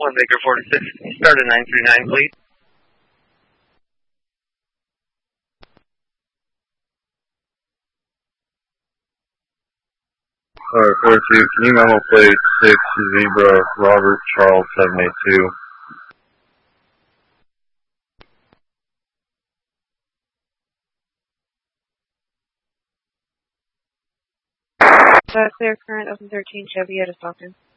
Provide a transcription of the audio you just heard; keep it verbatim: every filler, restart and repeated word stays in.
One Baker forty-six, start at nine three nine, please. Alright, four two, can you memo plate six Zebra Robert Charles seven eight two? Uh, clear current, open thirteen, Chevy at a Stockton.